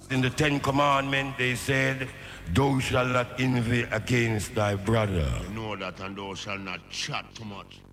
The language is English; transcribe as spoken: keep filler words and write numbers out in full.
in the Ten Commandments, they said, thou shalt not envy against thy brother. You know that, and thou shalt not chat too much.